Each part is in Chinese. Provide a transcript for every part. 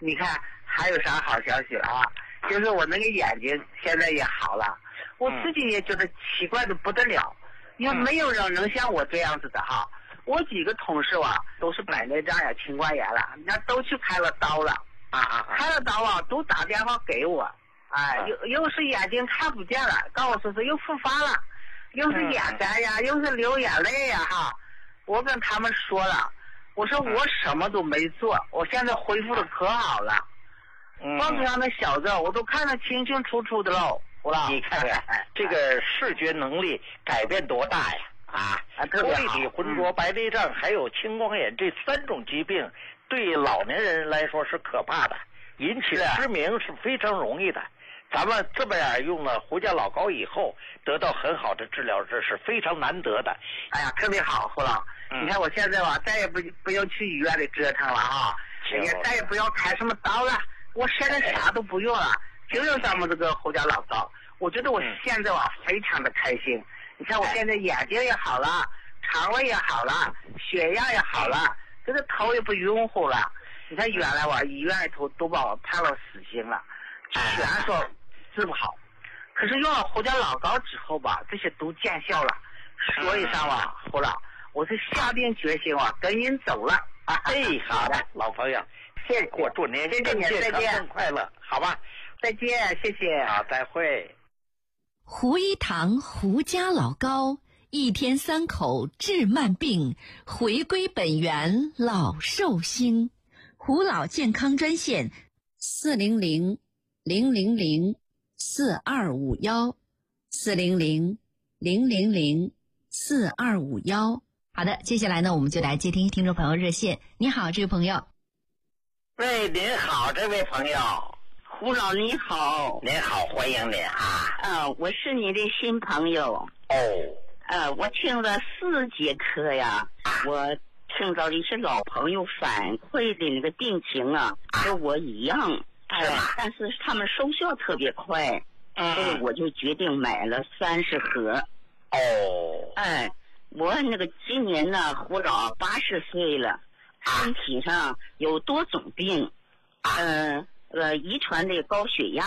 你看还有啥好消息了啊？就是我那个眼睛现在也好了，我自己也觉得奇怪的不得了，因为没有人能像我这样子的哈。我几个同事啊，都是白内障呀、青光眼了，那都去开了刀了开了刀啊，都打电话给我，又是眼睛看不见了，告诉我说又复发了，又是眼干呀，又是流眼泪呀哈。我跟他们说了，我说我什么都没做，我现在恢复的可好了，报纸上的小字我都看得清清楚楚的喽。 你看看这个视觉能力改变多大呀！玻璃体浑浊、白内障还有青光眼这3种疾病，对老年人来说是可怕的，引起失明是非常容易的。咱们这么样用了胡家老膏以后，得到很好的治疗，这是非常难得的。 哎呀，特别好，胡老。你看我现在吧，再也不用去医院里折腾了啊，也再也不要开什么刀了，我现在啥都不用了，就用咱们这个胡家老膏。我觉得我现在吧非常的开心。你看我现在眼睛也好了，肠胃也好了，血压也好了，这个头也不晕乎了。你看原来我医院里头都把我判了死刑了，全说治不好。可是用了胡家老膏之后吧，这些都见效了。所以上吧，胡老，我是下定决心啊，跟您走了。 好的，老朋友， 谢谢， 我祝您更健康、更快乐，好吧？ 再见，谢谢。 好，再会。 胡一堂胡家老膏，1天3口治慢病，回归本源老寿星。胡老健康专线400-000-4251，400-000-4251。好的，接下来呢，我们就来接听听众朋友热线。你好，这位朋友。 喂，您好，这位朋友。 胡老你好。 您好，欢迎您啊。 我是你的新朋友。我听了4节课呀，我听到的是老朋友反馈的那个病情啊，跟我一样。但是他们收效特别快，所以我就决定买了30盒。我那个今年呢，胡老80岁了，身体上有多种病，遗传的高血压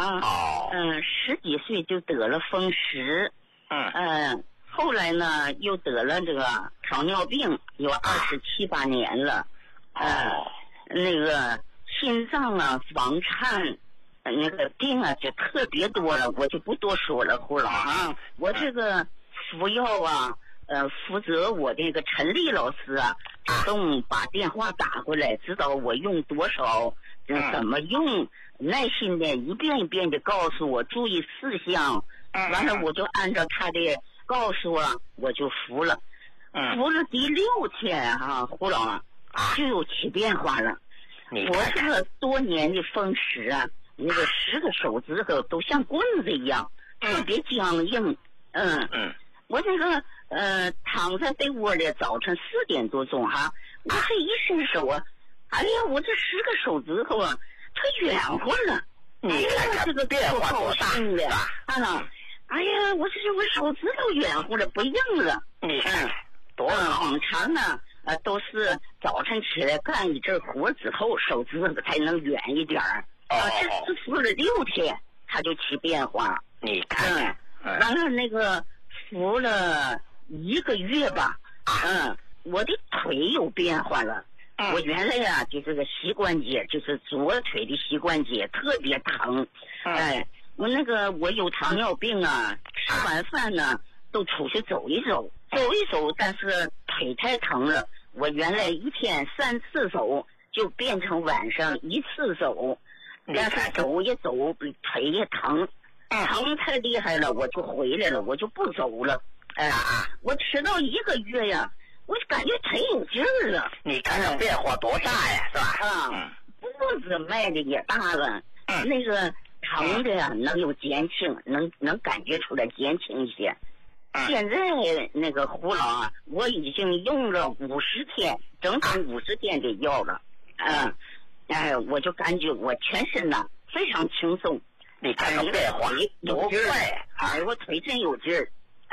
10几岁就得了风湿，后来呢又得了这个糖尿病，有27、8年了，那个心脏啊、房颤那个病啊就特别多了，我就不多说了，胡老我这个服药啊，负责我这个陈丽老师啊，主动把电话打过来，知道我用多少，怎么用，耐心的一遍一遍的告诉我注意事项，完了我就按照他的告诉我就服了，服了第6天胡老就有起变化了。我这个多年的风湿啊，那个10个手指头都像棍子一样，特别僵硬。我这个躺在被窝里，早晨4点多钟我这一伸手哎呀，我这10个手指头它圆乎了。 你看看这个变化多大哎呀，我手指头圆乎了，不硬了。 你看多好。 往常呢都是早晨起来干一阵活之后，手指头才能圆一点这次服了6天，它就起变化。 你看完了那个服了1个月吧，我的腿有变化了。我原来就这个膝关节，就是左腿的膝关节特别疼。我有糖尿病吃完饭呢都出去走一走，但是腿太疼了，我原来1天3次走，就变成晚上1次走，但是走也走，腿也疼太厉害了，我就回来了，我就不走了。我吃到1个月呀，我就感觉腿有劲儿了。 你看看变化多大呀，是吧？ 步子迈的也大了，那个疼的能有减轻，能感觉出来减轻一些。现在那个胡老我已经用了50天，整整50天的药了。我就感觉我全身非常轻松。 你看看变化多快我腿真有劲儿。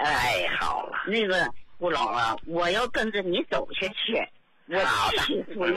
好了。 那个胡老我要跟着你走下去，我继续服药。